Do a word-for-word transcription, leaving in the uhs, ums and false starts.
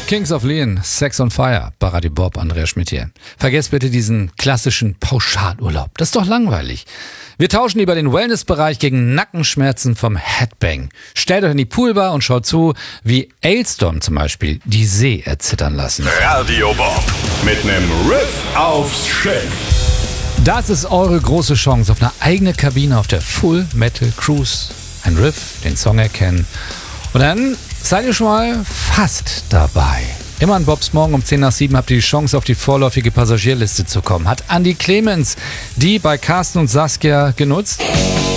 Kings of Leon, Sex on Fire, bei Radio Bob, Andreas Schmidt hier. Vergesst bitte diesen klassischen Pauschalurlaub. Das ist doch langweilig. Wir tauschen lieber den Wellnessbereich gegen Nackenschmerzen vom Headbang. Stellt euch in die Poolbar und schaut zu, wie Ailstorm zum Beispiel die See erzittern lassen. Radio Bob mit nem Riff aufs Schiff. Das ist eure große Chance auf eine eigene Kabine auf der Full Metal Cruise. Ein Riff, den Song erkennen. Und dann seid ihr schon mal fast dabei. Immer an Bobs Morgen um zehn nach sieben habt ihr die Chance, auf die vorläufige Passagierliste zu kommen. Hat Andi Clemens die bei Carsten und Saskia genutzt?